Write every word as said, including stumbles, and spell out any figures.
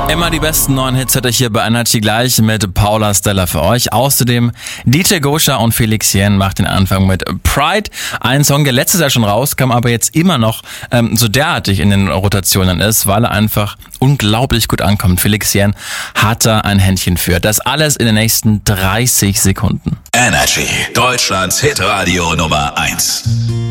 Immer die besten neuen Hits hätte ich hier bei Energy gleich mit Paula Stella für euch. Außerdem D J Gosha und Felix Jen macht den Anfang mit Pride. Ein Song, der letztes Jahr schon rauskam, aber jetzt immer noch ähm, so derartig in den Rotationen ist, weil er einfach unglaublich gut ankommt. Felix Jen hat da ein Händchen für. Das alles in den nächsten dreißig Sekunden. Energy, Deutschlands Hitradio Nummer eins.